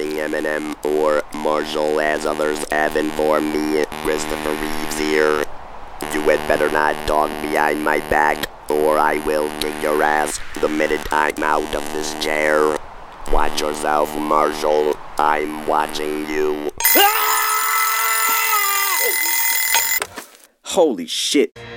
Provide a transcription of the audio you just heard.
regarding Eminem or Marshall as others have informed me. Christopher Reeves here. You had better not talk behind my back, or I will kick your ass the minute I'm out of this chair. Watch yourself, Marshall. I'm watching you. Holy shit.